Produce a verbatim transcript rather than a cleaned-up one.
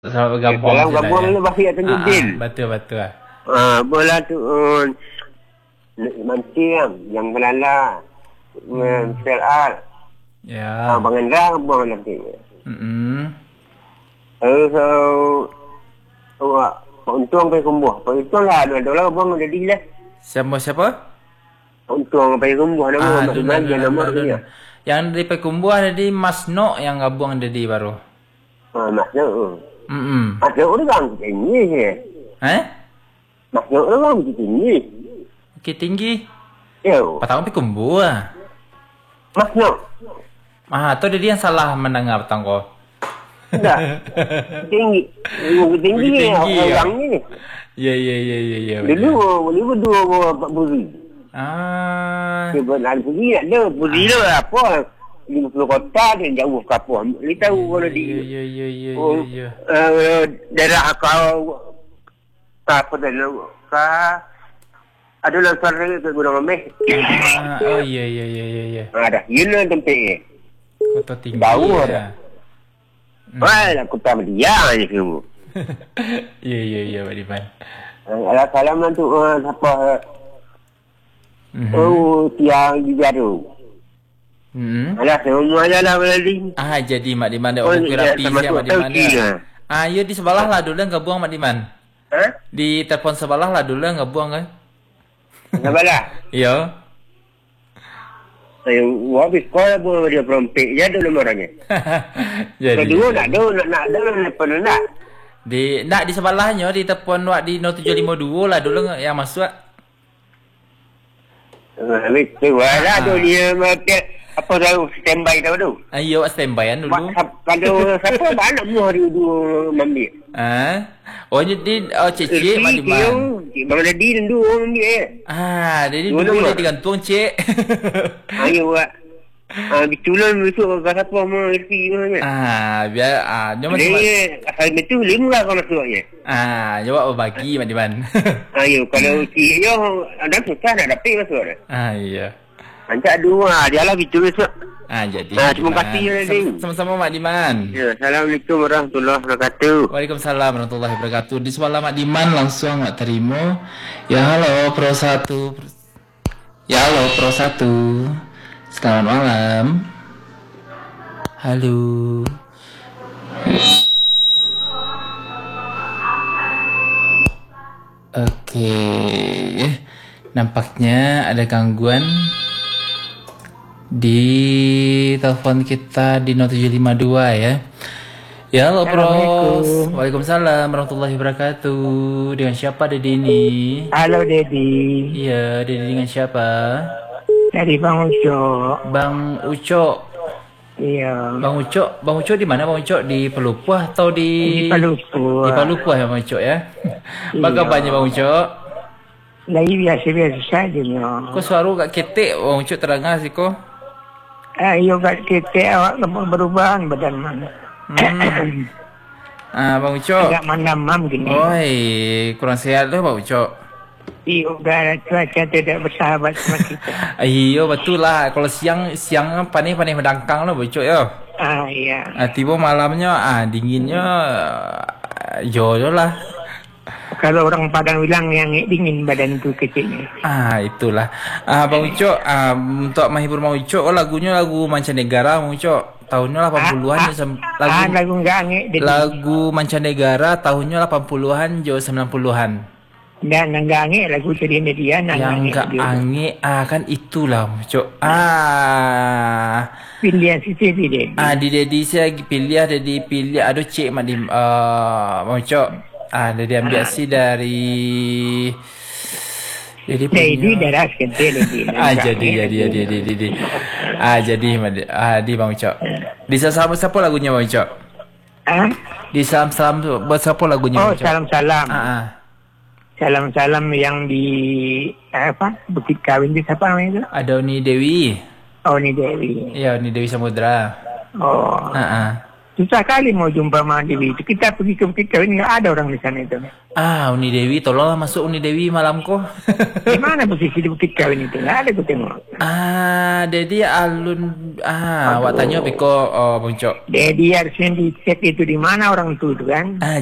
Selamat bergabung. Kalau gabung ni pasti akan judil. Betul betul. Ah, bola tu uh, mancing yang melala. Hmm. Seral. Ya. Ah, bangan buang nanti. Hmm. Eh, so oh, untung pergi kumbuh. Untung lah ada lah buang jadi lah. Siapa siapa? Untung pergi kumbuh nama mak Iman dia nama dia. Yang dari Pekumbuh ada di Mas Nok yang gabung ada di baru. Ah, Mas Nok. Hmm. Mas Nok orang tinggi je. Eh? Mas Nok orang tinggi. Okey tinggi. Yo. Patang Pekumbuh ah. Mas Nok. Ah, tu dia yang salah mendengar petang kau. Tak. Tinggi. Tinggi tinggi orang ni. Ya ya ya ya ya. Dulu dulu berdua empat buri. Ah. Dia benar buri ada. Buri tu apa? lima puluh kota dia jauh ke apa. Dia tahu kalau di. Ya ya ya ya ya. Eh daerah kau apa dah ka adalah suara ke Gunung Ameh. Ah, oh ya ya ya ya ya. Ada. Ini tempat ni. Kota tinggi. Bau ya. Wah, aku tak dia ni semua. Ya ya ya Pak Diman. Alah salam tu siapa? Oh, tiang di baru. Hmm. Alah semua lah balik. Ah, jadi Mak Diman dah orang rapi siapa Mak Diman dah. Ah, ya di sebelah lah dulu enggak buang Mak Diman. Ha? Di telefon sebelah lah dulu enggak buang kan? Sebelah. Ya. Saya habis sekolah pun dia perompek je ada nomornya. Jadi. Kedua nak ada nak nak ada apa nak? Di nak di sebelahnya di telefon wak di nol tujuh lima dua lah dulu yang masuk. Habis tu lah tu dia apa tahu standby tahu tu. Ayo standby kan dulu. Kalau siapa banyak muah dia dua ambil. Ah. Oh jadi oh cik-cik Mak Diman. Cik Bang Dadi dan dua orang ambil. Ah, jadi dulu dia digantung cik. Ayo buat. Ah, bitulan besok ke siapa mau isi mana. Ah, biar ah dia macam asal betul lima lah kalau masuknya. Ah, jawab berbagi Mak Diman. Ayo kalau si yo ada susah nak dapat masuk dah. Ah, iya. Ancak dua dia lah betul besok. Ah, jadi. Ah, terima kasih Nadine. Sama-sama Mak Diman. Ya, Assalamualaikum warahmatullahi wabarakatuh. Waalaikumsalam warahmatullahi wabarakatuh. Di sebelah Mak Diman langsung Mak terima. Ya halo Pro satu. Ya halo Pro satu. Selamat malam. Halo. Oke. Nampaknya ada gangguan di telepon kita di nol tujuh lima dua ya. Ya halo Pros. Waalaikumsalam warahmatullahi wabarakatuh. Dengan siapa Dedi ini? Halo Dedi. Iya, Dedi dengan siapa? Dari Bang Ucok. Bang Ucok. Iya. Bang Ucok, Bang Ucok di mana Bang Ucok? Di Pelupuh atau di Di Pelupuh. Di Pelupuh ya Bang Ucok ya. Bagaimana Bang Ucok? Lagi biasa-biasa saja ni. Kau suara kat ketek Bang Ucok terangah sih kau. Ah, iyo kat kita awak lemah berubah badan mana. Hmm. Ah, Bang Ucok. Agak mandam-mam gini. Oi, kurang sehat dah Bang Ucok. Iyo dah cuaca tidak bersahabat sama kita. Iyo betul lah. Kalau siang siang panik-panik mendangkang lah Bang Ucok ya. Ah, iya. Ah, tiba malamnya ah dinginnya jo lah. Kalau orang Padang bilang yang dingin badan itu kecilnya. Ah, itulah. Ah, Bang Ucok, ah, untuk menghibur Bang Ucok, oh, lagunya lagu mancanegara Bang Ucok. Tahunnya delapan puluhan ah, ah, lagu ah, lagu enggak angin. Lagu mancanegara tahunnya delapan puluhan jo sembilan puluhan. Dan enggak angin lagu jadi dia yang enggak angin ah kan itulah Bang Ucok. Ah. Pilih si Dedi. Ah, di Dedi saya pilih Dedi pilih aduh cik mak di uh, Bang Ucok. Ah, dia ambil si dari jadi Dedi darah kental Dedi. Ah, jadi jadi jadi jadi jadi. Ah, jadi ah di Bang Ucok. Di salam siapa lagunya Bang Ucok? Ah? Di salam salam buat siapa lagunya Bang Ucok? Oh, salam-salam. Ah, ah. Salam-salam yang di apa? Bukit Kawin di siapa namanya itu? Ada Oni Dewi. Oh, Oni Dewi. Iya, Oni Dewi Samudra. Oh. Ah, ah. susah kali mau jumpa sama Dewi itu. Kita pergi ke Bukit Kawin, nggak ada orang di sana itu. Ah, Uni Dewi, tolonglah masuk Uni Dewi malam kok. Di mana posisi di Bukit Kawin itu? Nggak ada aku tengok. Ah, jadi alun ah, awak tanya Beko oh Bang Cok. Jadi harusnya dicek itu di mana orang itu itu kan. Ah,